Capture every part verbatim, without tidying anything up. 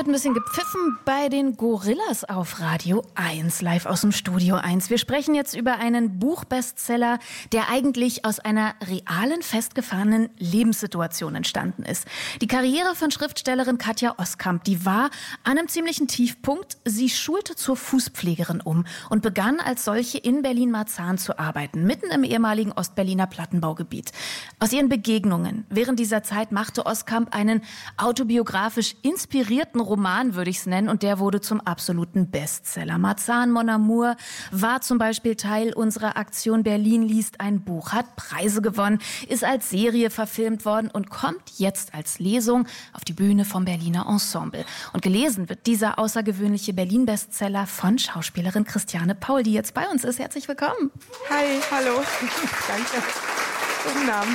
wird ein bisschen gepfiffen bei den Gorillas auf Radio eins, live aus dem Studio eins. Wir sprechen jetzt über einen Buchbestseller, der eigentlich aus einer realen, festgefahrenen Lebenssituation entstanden ist. Die Karriere von Schriftstellerin Katja Oskamp, die war an einem ziemlichen Tiefpunkt. Sie schulte zur Fußpflegerin um und begann als solche in Berlin-Marzahn zu arbeiten, mitten im ehemaligen Ostberliner Plattenbaugebiet. Aus ihren Begegnungen während dieser Zeit machte Oskamp einen autobiografisch inspirierten Roman, würde ich es nennen, und der wurde zum absoluten Bestseller. Marzahn Mon Amour war zum Beispiel Teil unserer Aktion Berlin liest ein Buch, hat Preise gewonnen, ist als Serie verfilmt worden und kommt jetzt als Lesung auf die Bühne vom Berliner Ensemble. Und gelesen wird dieser außergewöhnliche Berlin-Bestseller von Schauspielerin Christiane Paul, die jetzt bei uns ist. Herzlich willkommen. Hi, hallo. Danke. Guten Abend.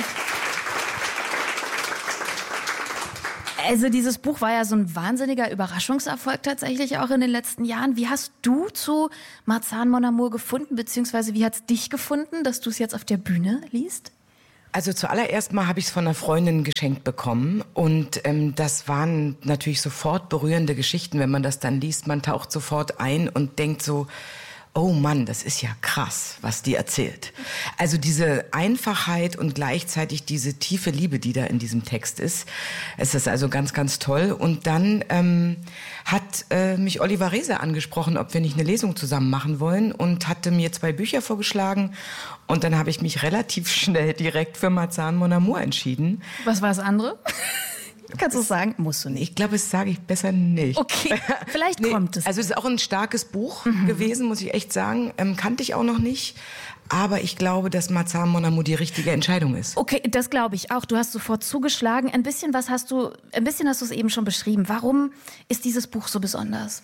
Also dieses Buch war ja so ein wahnsinniger Überraschungserfolg tatsächlich auch in den letzten Jahren. Wie hast du zu Marzahn Mon Amour gefunden, beziehungsweise wie hat es dich gefunden, dass du es jetzt auf der Bühne liest? Also zuallererst mal habe ich es von einer Freundin geschenkt bekommen und ähm, das waren natürlich sofort berührende Geschichten, wenn man das dann liest. Man taucht sofort ein und denkt so, oh Mann, das ist ja krass, was die erzählt. Also diese Einfachheit und gleichzeitig diese tiefe Liebe, die da in diesem Text ist. Es ist also ganz, ganz toll. Und dann ähm, hat äh, mich Oliver Reese angesprochen, ob wir nicht eine Lesung zusammen machen wollen und hatte mir zwei Bücher vorgeschlagen. Und dann habe ich mich relativ schnell direkt für Marzahn Mon Amour entschieden. Was war das andere? Kannst du es sagen? Musst du nicht. Ich glaube, das sage ich besser nicht. Okay, vielleicht nee, kommt es. Also es ist auch ein starkes Buch mhm. gewesen, muss ich echt sagen. Ähm, kannte ich auch noch nicht. Aber ich glaube, dass Marzahn Mon Amour die richtige Entscheidung ist. Okay, das glaube ich auch. Du hast sofort zugeschlagen. Ein bisschen was hast du, ein bisschen hast du es eben schon beschrieben. Warum ist dieses Buch so besonders?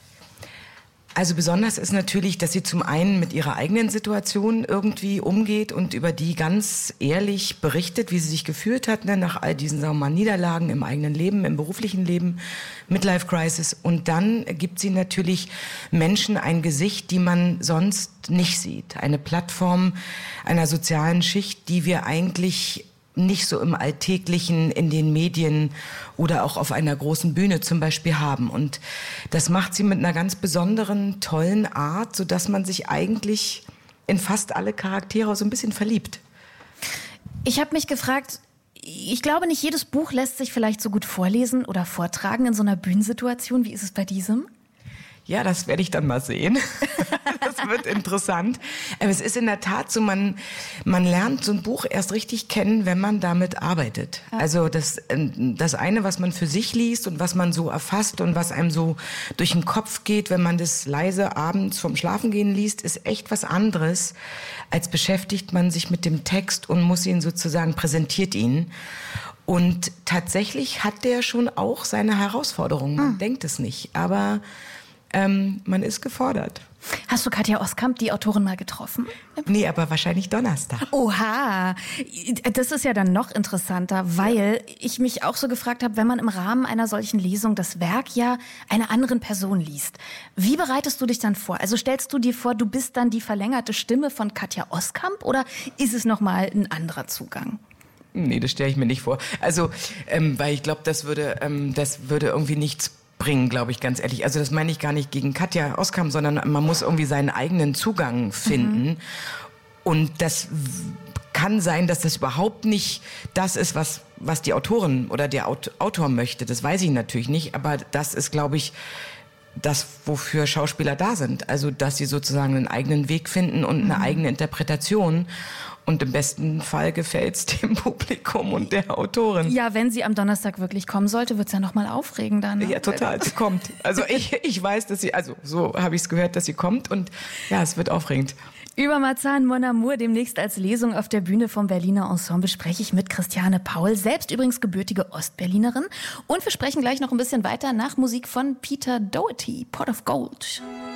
Also besonders ist natürlich, dass sie zum einen mit ihrer eigenen Situation irgendwie umgeht und über die ganz ehrlich berichtet, wie sie sich gefühlt hat, ne, nach all diesen, sagen wir mal, Niederlagen im eigenen Leben, im beruflichen Leben, Midlife Crisis. Und dann gibt sie natürlich Menschen ein Gesicht, die man sonst nicht sieht. Eine Plattform einer sozialen Schicht, die wir eigentlich nicht so im Alltäglichen, in den Medien oder auch auf einer großen Bühne zum Beispiel haben. Und das macht sie mit einer ganz besonderen, tollen Art, sodass man sich eigentlich in fast alle Charaktere so ein bisschen verliebt. Ich habe mich gefragt, ich glaube, nicht jedes Buch lässt sich vielleicht so gut vorlesen oder vortragen in so einer Bühnensituation. Wie ist es bei diesem? Ja, das werde ich dann mal sehen. Das wird interessant. Aber es ist in der Tat so, man, man lernt so ein Buch erst richtig kennen, wenn man damit arbeitet. Ja. Also das, das eine, was man für sich liest und was man so erfasst und was einem so durch den Kopf geht, wenn man das leise abends vom Schlafengehen liest, ist echt was anderes, als beschäftigt man sich mit dem Text und muss ihn sozusagen, präsentiert ihn. Und tatsächlich hat der schon auch seine Herausforderungen. Man hm. denkt es nicht, aber Ähm, man ist gefordert. Hast du Katja Oskamp, die Autorin, mal getroffen? Nee, aber wahrscheinlich Donnerstag. Oha, das ist ja dann noch interessanter, weil ich mich auch so gefragt habe, wenn man im Rahmen einer solchen Lesung das Werk ja einer anderen Person liest, wie bereitest du dich dann vor? Also stellst du dir vor, du bist dann die verlängerte Stimme von Katja Oskamp oder ist es nochmal ein anderer Zugang? Nee, das stelle ich mir nicht vor. Also, ähm, weil ich glaube, das würde, ähm, das würde irgendwie nichts bringen, glaube ich, ganz ehrlich. Also das meine ich gar nicht gegen Katja Oskamp, sondern man muss irgendwie seinen eigenen Zugang finden. Mhm. Und das kann sein, dass das überhaupt nicht das ist, was, was die Autorin oder der Autor möchte. Das weiß ich natürlich nicht, aber das ist, glaube ich, das, wofür Schauspieler da sind. Also, dass sie sozusagen einen eigenen Weg finden und eine mhm. eigene Interpretation. Und im besten Fall gefällt es dem Publikum und der Autorin. Ja, wenn sie am Donnerstag wirklich kommen sollte, wird es ja noch mal aufregender. Ne? Ja, total. Sie kommt. Also ich, ich weiß, dass sie, also so habe ich es gehört, dass sie kommt. Und ja, es wird aufregend. Über Marzahn Mon Amour demnächst als Lesung auf der Bühne vom Berliner Ensemble spreche ich mit Christiane Paul, selbst übrigens gebürtige Ostberlinerin. Und wir sprechen gleich noch ein bisschen weiter nach Musik von Peter Doherty, Pot of Gold.